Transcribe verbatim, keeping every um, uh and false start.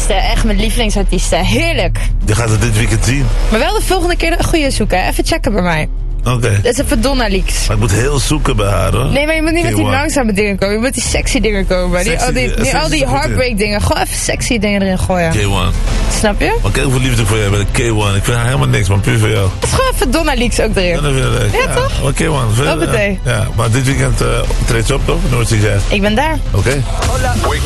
artiesten. Echt mijn lievelingsartiesten. Heerlijk. Je gaat het dit weekend zien. Maar wel de volgende keer een goede zoeken. Even checken bij mij. Oké. Okay. Dat is even Donna Leaks. Maar ik moet heel zoeken bij haar, hoor. Nee, maar je moet niet met die langzame dingen komen. Je moet die sexy dingen komen. Die, al die, die, al die heartbreak dingen. Gewoon even sexy dingen erin gooien. K één. Snap je? Maar kijk hoeveel liefde voor jij bij de K één. Ik vind haar helemaal niks, maar puur voor jou. Het is gewoon even Donna Leaks ook erin. Ja, dat vind ik leuk. Ja, ja, toch? Maar K één. Dat betekent. Ja, maar dit weekend uh, treedt ze op, toch? Noordzee Jazz. Ik ben daar. Oké. Okay.